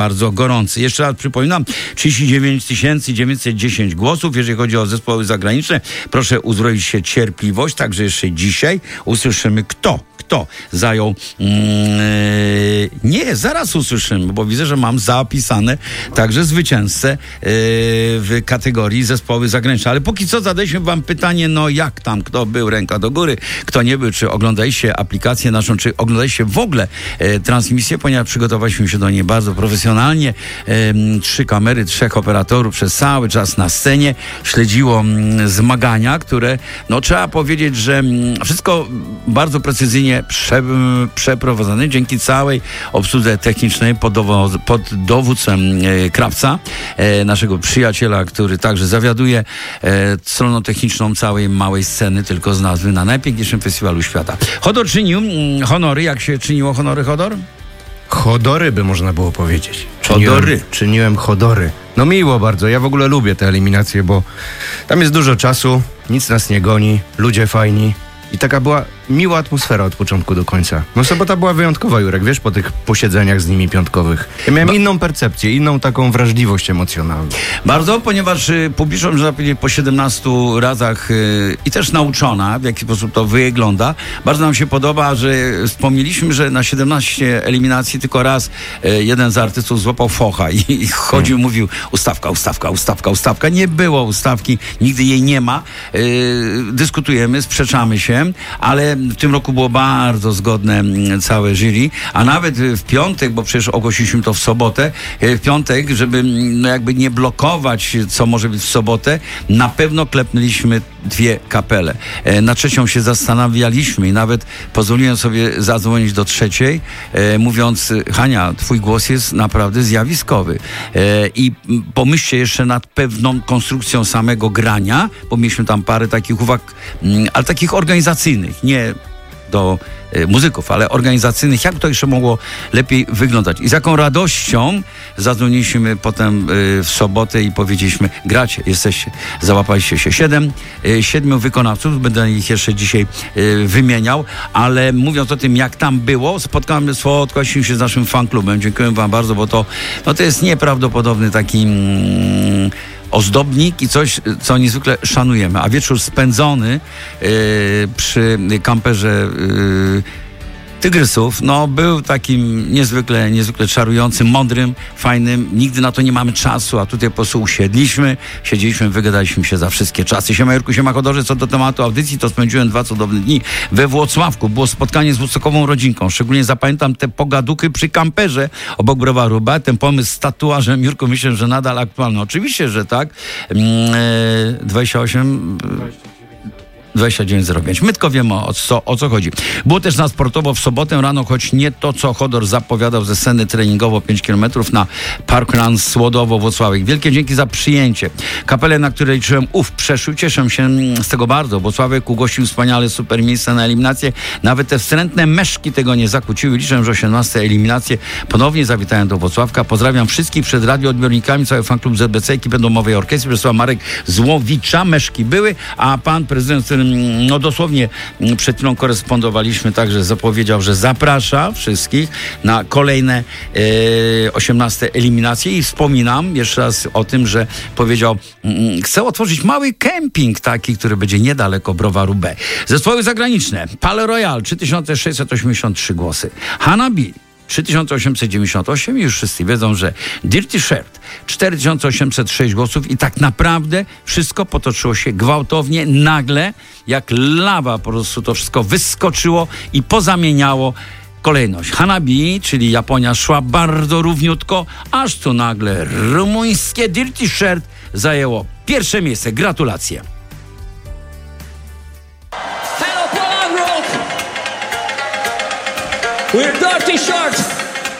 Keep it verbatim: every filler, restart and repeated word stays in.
bardzo gorący. Jeszcze raz przypominam, trzydzieści dziewięć tysięcy dziewięćset dziesięć głosów, jeżeli chodzi o zespoły zagraniczne. Proszę uzbroić się cierpliwość, także jeszcze dzisiaj usłyszymy kto. Kto zajął... Yy, nie, zaraz usłyszymy, bo widzę, że mam zapisane także zwycięzcę yy, w kategorii zespoły zagraniczne. Ale póki co zadaliśmy wam pytanie, no jak tam, kto był, ręka do góry, kto nie był, czy oglądaliście aplikację naszą, czy oglądaliście w ogóle yy, transmisję, ponieważ przygotowaliśmy się do niej bardzo profesjonalnie. Yy, trzy kamery, trzech operatorów przez cały czas na scenie śledziło yy, zmagania, które, no trzeba powiedzieć, że yy, wszystko bardzo precyzyjnie Prze, przeprowadzony dzięki całej obsłudze technicznej pod, dowo, pod dowództwem e, Krawca, e, naszego przyjaciela, który także zawiaduje e, stroną techniczną całej małej sceny, tylko z nazwy, na najpiękniejszym festiwalu świata. Hodor czynił mm, honory. Jak się czyniło honory, Hodor? Hodory by można było powiedzieć. Czyniłem, Hodory. Czyniłem hodory. No miło bardzo. Ja w ogóle lubię te eliminacje, bo tam jest dużo czasu, nic nas nie goni, ludzie fajni. I taka była miła atmosfera od początku do końca. No sobota była wyjątkowa, Jurek, wiesz, po tych posiedzeniach z nimi piątkowych. Ja miałem Ba- inną percepcję, inną taką wrażliwość emocjonalną. Bardzo, ponieważ y, publiczność, można powiedzieć, po siedemnastu razach y, i też nauczona, w jaki sposób to wygląda. Bardzo nam się podoba, że wspomnieliśmy, że na siedemnaście eliminacji tylko raz y, jeden z artystów złapał focha i, i chodził, hmm. mówił ustawka, ustawka, ustawka, ustawka. Nie było ustawki, nigdy jej nie ma. Y, dyskutujemy, sprzeczamy się, ale w tym roku było bardzo zgodne całe jury, a nawet w piątek, bo przecież ogłosiliśmy to w sobotę, w piątek, żeby no jakby nie blokować, co może być w sobotę, na pewno klepnęliśmy dwie kapele. Na trzecią się zastanawialiśmy i nawet pozwoliłem sobie zadzwonić do trzeciej, mówiąc: Hania, twój głos jest naprawdę zjawiskowy. I pomyślcie jeszcze nad pewną konstrukcją samego grania, bo mieliśmy tam parę takich uwag, ale takich organizacyjnych, nie do y, muzyków, ale organizacyjnych, jak to jeszcze mogło lepiej wyglądać. I z jaką radością zadzwoniliśmy potem y, w sobotę i powiedzieliśmy: gracie, jesteście, załapaliście się. Siedem, y, siedmiu wykonawców, będę ich jeszcze dzisiaj y, wymieniał, ale mówiąc o tym, jak tam było, spotkałem, spotkaliśmy się z naszym fanklubem. Dziękuję wam bardzo, bo to, no to jest nieprawdopodobny taki mm, ozdobnik i coś, co niezwykle szanujemy. A wieczór spędzony yy, przy kamperze yy, Tygrysów, no był takim niezwykle, niezwykle czarującym, mądrym, fajnym. Nigdy na to nie mamy czasu, a tutaj po prostu usiedliśmy, siedzieliśmy, wygadaliśmy się za wszystkie czasy. Siema Jurku, siema Hodorze, co do tematu audycji, to spędziłem dwa cudowne dni we Włocławku. Było spotkanie z włocławkową rodzinką. Szczególnie zapamiętam te pogaduchy przy kamperze obok browaru B. Ten pomysł z tatuażem, Jurku, myślę, że nadal aktualny. Oczywiście, że tak. Eee, dwadzieścia osiem... dwadzieścia dziewięć zero pięć. My tylko wiemy, o co, o co chodzi. Było też na sportowo w sobotę rano, choć nie to, co Hodor zapowiadał ze sceny treningowo pięć kilometrów na Parkrun Słodowo-Włocławek. Wielkie dzięki za przyjęcie. Kapelę, na której liczyłem, uf, przeszły. Cieszę się z tego bardzo. Włocławek ugościł wspaniale, super miejsce na eliminację. Nawet te wstrętne meszki tego nie zakłóciły. Liczę, że osiemnaste eliminacje ponownie zawitają do Włocławka. Pozdrawiam wszystkich przed radioodbiornikami, cały fanklub Z B C, ekipę domowej orkiestry. Przesłał Marek Złowicza. Meszki były, a pan prezydent, no dosłownie przed chwilą korespondowaliśmy, także zapowiedział, że zaprasza wszystkich na kolejne e, osiemnaste eliminacje i wspominam jeszcze raz o tym, że powiedział, mm, chce otworzyć mały kemping taki, który będzie niedaleko browaru B. Zespoły zagraniczne: Palais Royal trzy tysiące sześćset osiemdziesiąt trzy głosy, Hanabi trzy tysiące osiemset dziewięćdziesiąt osiem i już wszyscy wiedzą, że Dirty Shirt cztery tysiące osiemset sześć głosów i tak naprawdę wszystko potoczyło się gwałtownie, nagle, jak lawa po prostu to wszystko wyskoczyło i pozamieniało kolejność. Hanabi, czyli Japonia, szła bardzo równiutko, aż tu nagle rumuńskie Dirty Shirt zajęło pierwsze miejsce. Gratulacje. Hello, Poland Rock! We're Dirty Shirt!